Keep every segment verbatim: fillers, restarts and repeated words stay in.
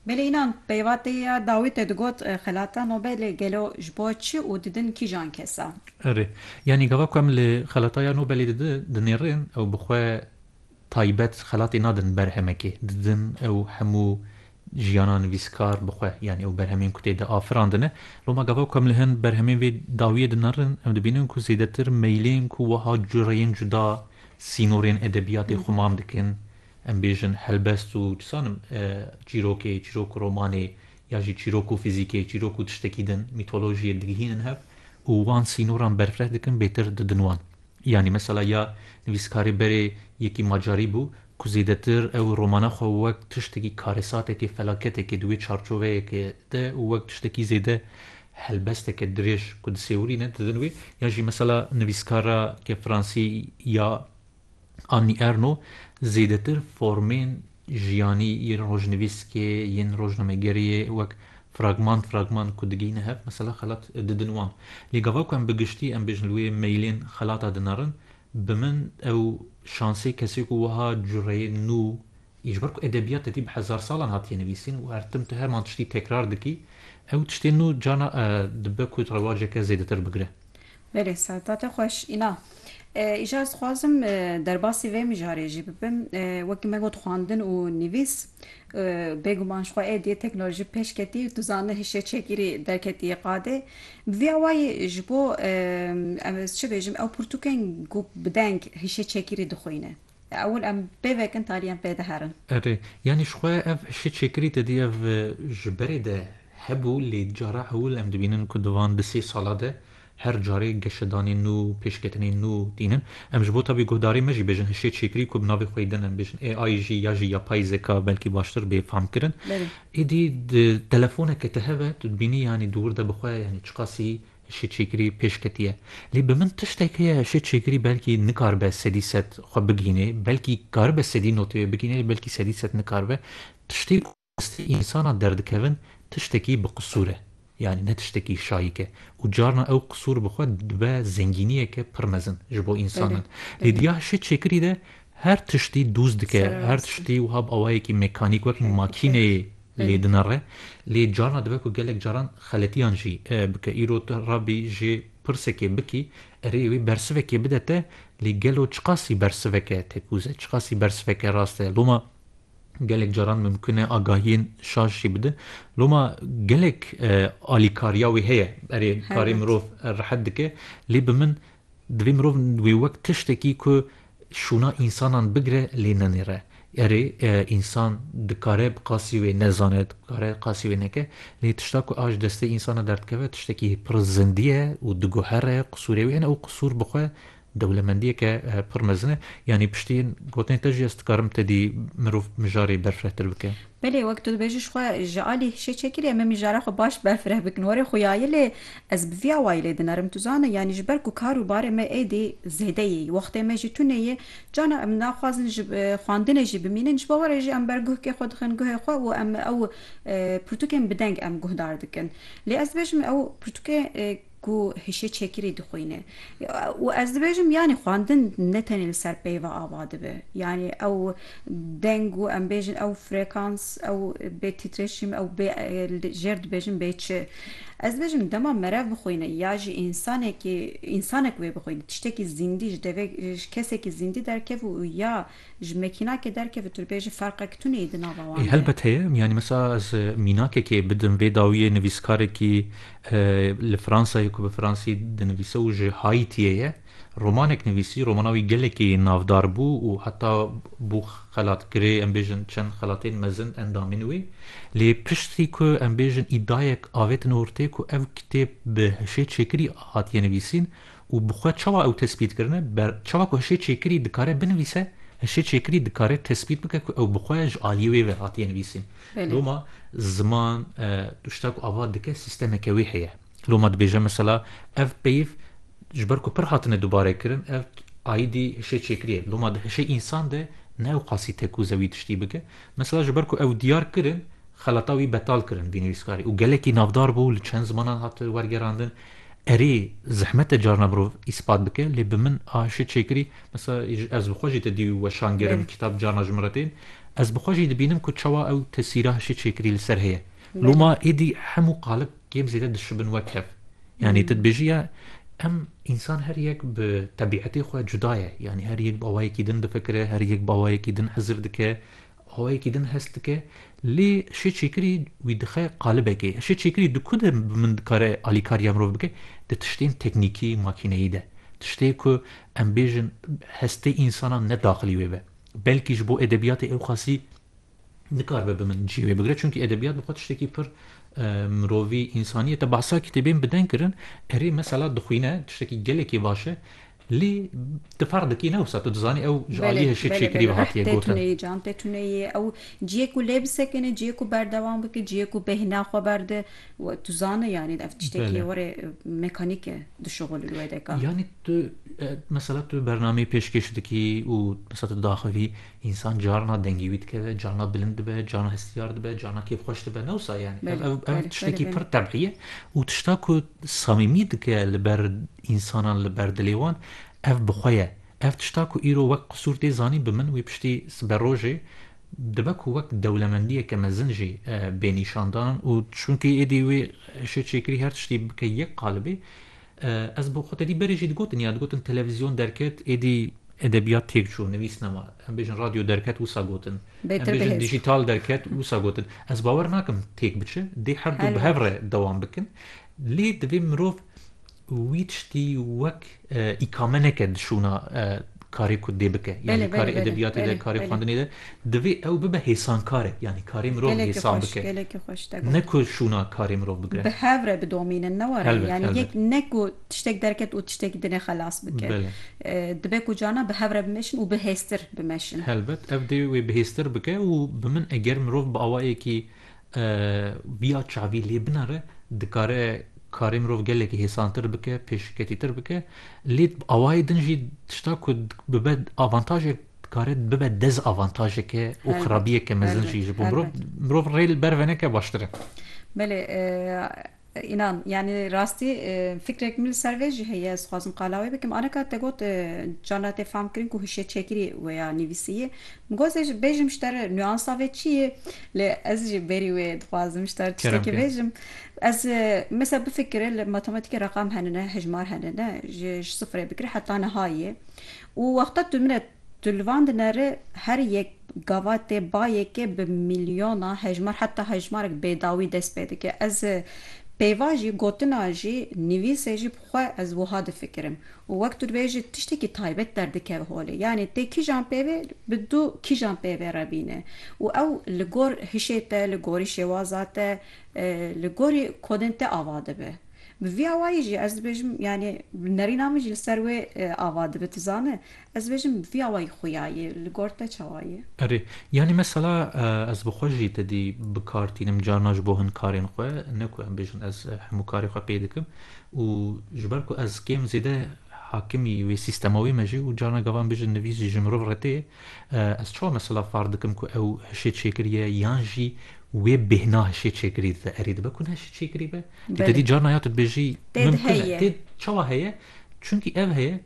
Belê înan peyvatê ya dawî te digot xelata Nobelê gelo ji bo çi û didin kîjan kesa? Erê yanî gava ku em li xelataya Nobelê didi dinêrin ew bi xwe taybet xelatê nadin berhemekê didin ew hemû jiyana nivîskar bi xwe yani ew berhemên ku tê de afirandine loma gava ku em li hin berhemên vê dawiyê dinarin em dibînin ku zêdetir meylên ku wiha cureyên cuda sînorên edebiyatê xumam dikin em bêjin helbest û çisanim çîrokê çîrok û romanê ya jî çîrok û fîzîkê çîrok û tiştekî din mîtolojiyê digihînin hev û wan sînoran berfireh dikin bêtir didin wan. Yani mesela ya nivîskarê berê yekî macarî bû ku zêdetir ew romana xwe wek tiştekî karesatekê felaketekê di wê çarçoveyekê de û wek tiştekî zêde helbestekê dirêj ku disêwirîne didin wê ya jî mesela nivîskara ke Fransî ya Annie Ernaux zêdetir formên jiyanî yên rojnivîskê yên rojnamegeriyê wek fragman fragman ku digihîne hev mesela xelat didin wan. Lê gava ku em bi giştî em bêjin li wê meylên xelata dinarin bi min ew şansê kesê ku wiha cureyê nû ji ber ku edebiyat tê bi hezar salan hatiye nivîsîn û her tim tu herman tiştî tekrar dikî ew tiştên nû cana dibe ku rewaceke zêdetir bigire. Belê sertate xweş îna. Îja ez dixwazim derbasî vê mijarê jî bibim wekî me got xwandin û nivîs bêguman ji xwe êdî teknolojî pêşketî tu zanî hişê çêkirî derketiye qadê vê awayê ji bo em ez çi bêjim ew pirtûkên ku bi deng hişê çêkirî dixwîne ewil em pêvekin taliyan pê diherin. Erê yanî ji xwe ev hişê çêkirî te dî ev ji berê de hebû lê cara ewil em dibînin ku di van di sê sala de her carê geşedanên nû pêşketinên nû dînin em ji bo tabii guhdarî me jî bêjin hişê çêkirî ku bi navê xwe din em bêjin A I jî ya jî yapay zeka belkî baştir bêfam kirin êdî di telefoneke te heve tu dibînî yanî dûr de bi xwe yanî çi qasî hişê çêkirî pêşketiye lê bi min tiştek heye hişê çêkirî belkî nikaribe sedî sed xwe bigînê belkî karibe sedî notê wê bigînê belkî sedî sed nikaribe tiştê ku destê însana derdikevin tiştekî bi qusûr e yani ne tiştekî şayîk e û carna ew qusûr bi xwe dibe zengîniyeke pir mezin ji bo însanan lê diya hişê çêkirî de her tiştî dûz dike her tiştî wiha bi awayekî mekanîk wek makîneyê lê dinare lê carna dibe ku gelek caran xeletiyan jî bike îro tu rabî jê pirsekê bikî erê wê bersivekê bide te lê gelo çi qasî bersiveke têkûze çi qasî bersiveke rast e loma gelek caran mümkün e agahiyên şaş jî bidin loma gelek alîkariya wê heye erê karê mirov rehet dike lê bi min divê mirov wê wek tiştekî ku şûna însanan bigire lê nenêre erê însan dikare bi qasî wê nezane dikare qasî wê neke lê tişta ku a ji destê însana derdikeve tiştekî pir zindî ye û diguhere qusûrê wê hene û qusûr bi xwe dewlemendiyeke pir mezin e yanî piştî gotên te jî ez dikarim te dî mirov mijarê berfirehtir bike. Belê wek tu dibêjî ji xwe ji alî hişê çêkirî em ê mijara xwe baş berfireh bikin warê xuyayê lê ez bi vî awayî lê dinarim tu zanî yanî ji ber ku kar û barê me êdî zêde yê wextê me jî tune yê cana em naxwazin ji xwandinê jî bimînin ji bo warê jî em berguhkê xwe dixin guhê xwe û em ew pirtûkên bi deng em guhdar dikin lê ez dibêjim ew pirtûkê ku hişê çêkirî dixwîne û ez dibêjim yanî xwandin ne tenê li ser peyva ava dibe yanî ew deng û em bêjin ew frekans ew bê tîtreşîm ew bê jêr dibêjin bê çi ez dibêjim dema merev bixwîne ya jî însanekî însanek wê bixwîne tiştekî zîndî ji devê ji kesekî zîndî derkev û ya ji mekînakê derkeve tu dibêjî ferqek tune di nava wan de. Helbet heye yani mesela ez mînakekê bidim vê dawiyê nivîskarekî li Fransayê ku bi Fransî dinivîse û ji Haîtiyê ye romanek nivîsî romana wî gelekî navdar bû û heta bû xelatkirê em bêjin çend xelatên mezin endamên wê lê piştî ku em bêjin îdayek avêtin ortê ku ev kitêb bi hişê çêkirî hatiye nivîsîn û bi xwe çawa ew tespît kirine çawa ku hişê çêkirî dikare binivîse hişê çêkirî dikare tespît bike ku ew bi xwe ji aliyê wê ve hatiye nivîsîn loma ziman tişta ku ava dike sîstemeke wê heye loma dibêje mesela ev peyv ji ber ku pir hatine dubarê kirin ev aîdî hişê çêkirî ye loma di hişê însan de ne ew qasî tekûze wî tiştî bike mesela ji ber ku ew diyar kirin xelata wî betal kirin vî nivîskarî û gelekî navdar bû li çend zimanan hat wergerandin erê zehmete carna mirov îspat bike lê bi min a hişê çêkirî mesela ez bi xwe jî te dî weşan gerim kitap carna ji min re tên از بخواجی دبینم که چوا او تسیره هشی چکری لسر هیه بله. لما ایدی همو قالب گیم زیده دشبن وکف يعني تدبيجية ام انسان هر يك بطبيعتي خو جدايه يعني هر يك بواي كيدن دفكره هر يك بواي كيدن حزر دكه هواي كيدن هستكه لي شي تشكري ويدخل قالبك شي تشكري دكود من كاره علي كاريا مروف بك تشتين تكنيكي ماكينه ده تشتي كو ام بيجن هستي انسانا نه داخلي ويبه بلكي جبو ادبيات او خاصي نکار به من جیوه بگره چونکه ادبیات بخواد تشتکی پر مروی انسانیه تا بحثا کتابین بدن کرن اری مثلا دخوینه تشتکی گلکی باشه لی تفردکی نوسا تدزانی او جعالیه شی چکری بهاتیه گوتن تتونه جان تتونه او جیکو لبسه کنه جیکو بردوام بکه جیکو بهنا خو برده و تزانه يعني تشتکی وره مکانیک دو شغل الویده که يعني تو مثلا تو برنامه پیشکش دکی و مثلا داخلی انسان جارنا دنگیوید که جارنا بلند به جارنا هستیار به جارنا کیف خوش به نوسا يعني او تشتکی پر طبيعيه و تشتاكو صميمي دکه لبر انسانان لبر دلیوان اف بخویه اف تشتاكو ایرو وقت قصور تی زانی بمن وی پشتی سبروجه دبکو وقت دولمندیه که مزنجی بینیشاندان و چونکه ایدی وی شی چکری هر تشتی بکه یک قالبی از بخوت دی بریجید گوتن یا گوتن تلویزیون درکت ایدی ادبیات تیک چون نویس نما هم بیشن رادیو درکت وسا گوتن هم بیشن دیجیتال درکت وسا گوتن از باور ناکم تیک بچه دی هر دو بهوره دوام بکن لی دوی مروف ویچتی وک اکامه نکد شونا کاری کد دی بکه یعنی کاری ادبیاتی ده کاری خواندنی ده دوی او ببه حسان کاره یعنی کاری مروف حسان بکه نکو شونا کاری مروف بگره بهوره بدومین نواره یعنی یک نکو تشتک درکت و تشتک دنه خلاص بکه دبکو جانا بهوره بمشن و بهستر بمشن هلبت اف دی وی بهستر بکه و بمن اگر مروف با آوائي کی بیا چاوی لی بناره دکاره کاری مروف گله که حسانتر بکه پیشکتی تر بکه لید آوای دنجی تشتا کد ببد آوانتاژ کارت ببد دز آوانتاژ که او خرابیه که مزنجی جبو مروف مروف ریل برونه که باشتره بله inan yani rastî fikrek mil servêjî heye ez xwazim qalawe bikim aneka te got cana te fam kirin ku hişê çekirî weya nivîsiyê goz ez bêjim ji te nüansa ve çi ye lê ez jî berî wê dixwazim ji te tiştekî bêjim ez mesela bifikire li matematikê reqam henine hejmar henine ji sıfırê bikire heta nihayê û wexta tu min tu li van dinere her yek gava tê bayekê bi milyona hejmar heta hejmarek bêdawî dest pê dike ez peyva jî gotina jî nivîsê jî xwe ez wiha difikirim û wek tu dibêjî tiştekî taybet derdikeve holê yani tê kîjan pêvê bi du kîjan pêvê re bîne û ew li gor hişê te li gorî şêwaza te li gorî kodên te ava dibe bi vî awayî jî ez dibêjim yani nerîna min jî li ser wê ava dibe tu zane ez dibêjim bi vî awayî xuyayê li gor te çawa ye erê yani mesela ez bi xwe jî tedî bikartînim carna ji bo hin karên xwe ne ku em bêjin ez hemû karê xwe pê dikim û ji ber ku ez kêm zêde hakimî wê sîstemawî me jî û carna gavan bêjin nivîs jî ji mirov retê ez çawa mesela far dikim ku ew hişê çêkiriye yan jî wê bêhna hişê çêkirî dide erê dibe ku ne hişê çêkirî be tê tedî carna ya tu dibêjî tê çawa heye çünkü ev heye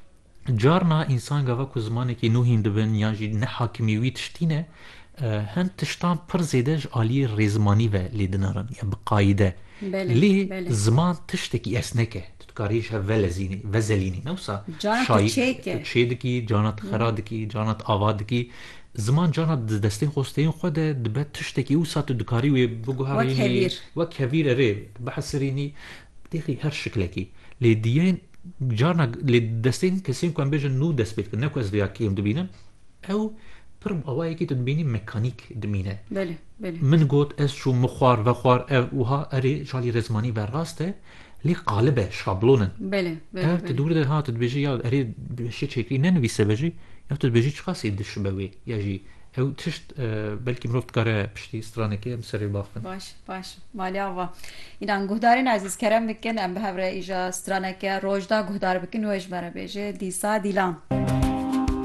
carna insan gava ku zimanekî nû hîn dibin yan jî ne hakimî wî tiştî ne hin tiştan pir zêde ji aliyê rêzmanî ve lê dinarin ya bi qayîde lê ziman tiştekî esnek e tu dikarî ji hev velezînî vezelînî newsa şayî çê dikî cana te xera dikî cana te ava dikî ziman cana di destên xwesteyên xwe de dibe tiştekî wisa tu dikarî wê biguherînî wek hevîr erê behesirînî têxî her şiklekî lê diyên carna lê destên kesên ku em bêjin nû dest pê dikin ne ku ez vêya kêm dibînim ew pir awayekî tu dibînî mekanîk dimîne min got ez çûm min xwar vexwar ev wiha erê ji alî rêzmanî ve rast e lê qalib e şablon in ev tu dûrî de ha tu dibêjî ya erê hişê çêkirî nenivîse be jî ya tu dibêjî çi qasî diş be wê ya jî ew tişt belkî mirov dikare piştî stranekê em serê bafin baş baş malê ava înan guhdarên ezîz kerem dikin em bi hev re îja straneke rojda guhdar bikin wê ji me re bêje dîsa dîlan